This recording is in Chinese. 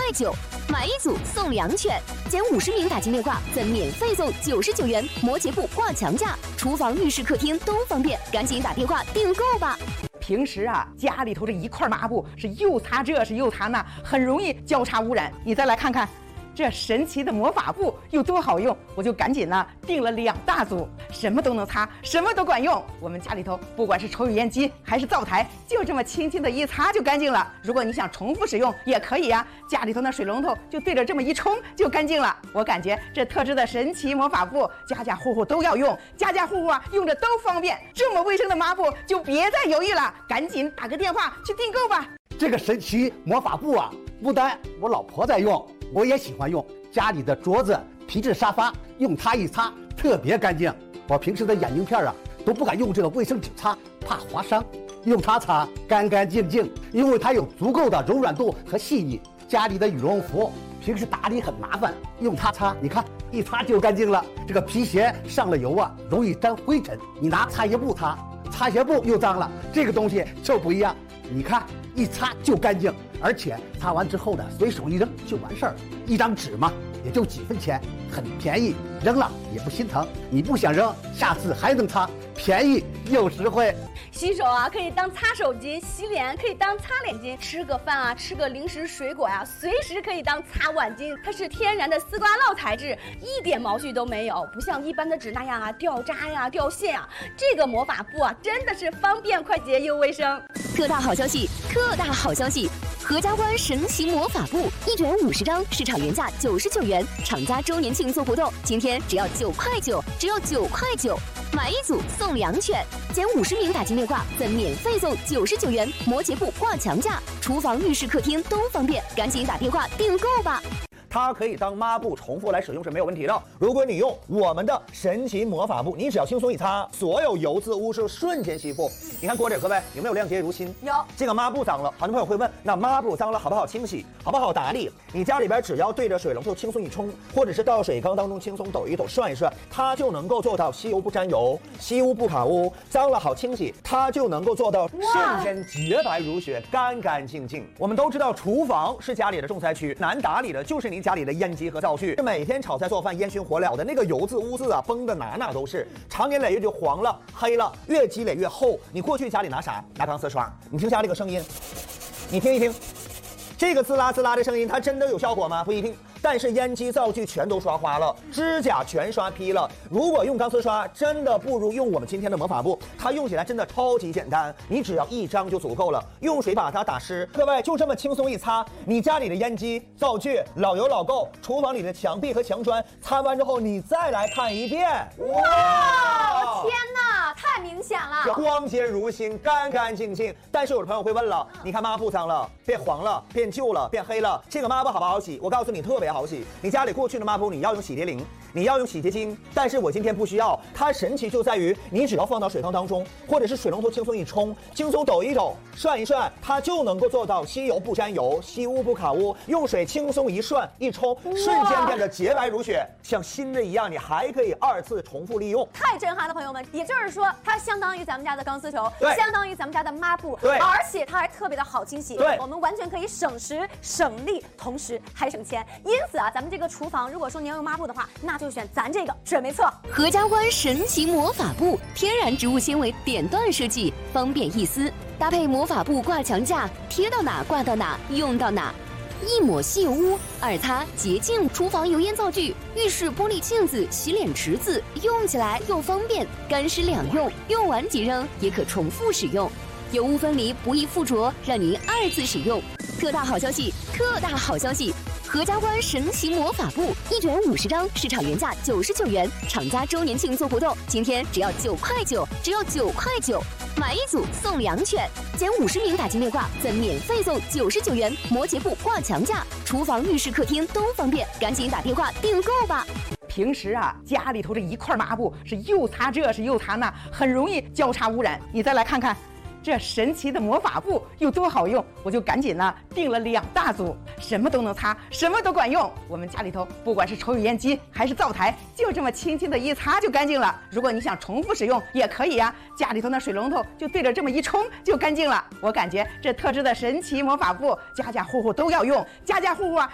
9，买一组送2卷，减50名打进六挂，再免费送99元摩羯布挂墙架，厨房、浴室、客厅都方便，赶紧打电话订购吧。 平时啊，家里头这一块抹布是又擦这是又擦那，很容易交叉污染。你再来看看这神奇的魔法布有多好用，我就赶紧呢订了2大组，什么都能擦，什么都管用。我们家里头不管是抽油烟机还是灶台，就这么轻轻的一擦就干净了。如果你想重复使用也可以呀，家里头那水龙头就对着这么一冲就干净了。我感觉这特制的神奇魔法布，家家户户都要用，家家户户啊用着都方便。这么卫生的抹布就别再犹豫了，赶紧打个电话去订购吧。 这个神奇魔法布啊，不但我老婆在用，我也喜欢用。家里的桌子、皮质沙发，用它一擦特别干净。我平时的眼镜片啊都不敢用这个卫生纸擦，怕划伤。用它擦干干净净，因为它有足够的柔软度和细腻。家里的羽绒服平时打理很麻烦，用它擦，你看一擦就干净了。这个皮鞋上了油啊，容易沾灰尘，你拿擦鞋布擦，擦鞋布又脏了。这个东西就不一样，你看一擦就干净，而且擦完之后呢，随手一扔就完事儿。一张纸嘛，也就几分钱，很便宜，扔了也不心疼。你不想扔，下次还能擦，便宜又实惠。 洗手啊，可以当擦手巾；洗脸可以当擦脸巾；吃个饭啊，吃个零食水果呀，随时可以当擦碗巾。它是天然的丝瓜酪材质，一点毛絮都没有，不像一般的纸那样啊掉渣呀、掉线啊。这个魔法布啊，真的是方便快捷又卫生。 特大好消息！特大好消息！合家欢神奇魔法布1卷50张，市场原价99元，厂家周年庆做活动，今天只要9块9，只要9块9，买一组送2卷，减50名打进六挂，再免费送99元摩羯布挂墙架，厨房、浴室、客厅都方便，赶紧打电话订购吧。 它可以当抹布重复来使用是没有问题的。如果你用我们的神奇魔法布，你只要轻松一擦，所有油渍污渍瞬间吸附。你看锅这各位有没有亮洁如新？ 有。 这个抹布脏了，很多朋友会问，那抹布脏了好不好清洗，好不好打理？你家里边只要对着水龙头轻松一冲，或者是到水缸当中轻松抖一抖、涮一涮，它就能够做到吸油不沾油，吸污不卡污，脏了好清洗，它就能够做到瞬间洁白如雪、干干净净。我们都知道，厨房是家里的重灾区，难打理的就是你家里的烟机和灶具，每天炒菜做饭烟熏火燎的那个油渍污渍啊，崩的哪都是，长年累月就黄了、黑了，越积累越厚。你过去家里拿啥？拿钢丝刷，你听下这个声音，你听一听，这个滋啦滋啦的声音，它真的有效果吗？不一定。但是烟机、灶具全都刷花了，指甲全刷劈了。如果用钢丝刷，真的不如用我们今天的魔法布，它用起来真的超级简单，你只要1张就足够了，用水把它打湿。各位就这么轻松一擦，你家里的烟机、灶具老油老垢，厨房里的墙壁和墙砖，擦完之后你再来看一遍， 哇，天哪，太明显了， 光洁如新，干干净净。但是有的朋友会问了，你看抹布脏了，变黄了，变旧了，变黑了，这个抹布好不好洗？我告诉你，特别好洗。你家里过去的抹布，你要用洗涤灵，你要用洗洁精，但是我今天不需要。它神奇就在于，你只要放到水缸当中，或者是水龙头轻松一冲，轻松抖一抖，涮一涮，它就能够做到吸油不沾油，吸污不卡污。用水轻松一涮一冲，瞬间变得洁白如雪，像新的一样。你还可以2次重复利用， 太震撼了，朋友们！也就是说，它相当于咱们家的钢丝球，相当于咱们家的抹布，而且它还特别的好清洗。我们完全可以省时省力，同时还省钱。因此啊，咱们这个厨房如果说您要用抹布的话，那就选咱这个准没错。 合家欢神奇魔法布，天然植物纤维点段设计，方便易撕，搭配魔法布挂墙架，贴到哪挂到哪，用到哪。1抹吸油污，2擦洁净厨房油烟灶具、浴室玻璃镜子、洗脸池子，用起来又方便，干湿两用，用完即扔，也可重复使用，油污分离，不易附着，让您2次使用。特大好消息！特大好消息！合家欢神奇魔法布1卷50张，市场原价99元，厂家周年庆做活动，今天只要9块9，只要9块9，买一组送2卷，减50名打进六挂，再免费送99元摩羯布挂墙架，厨房、浴室、客厅都方便，赶紧打电话订购吧。 平时啊，家里头这一块抹布是又擦这是又擦那，很容易交叉污染。你再来看看这神奇的魔法布有多好用，我就赶紧呢订了2大组，什么都能擦，什么都管用。我们家里头不管是抽油烟机还是灶台，就这么轻轻的一擦就干净了。如果你想重复使用也可以呀，家里头那水龙头就对着这么一冲就干净了。我感觉这特制的神奇魔法布，家家户户都要用，家家户户啊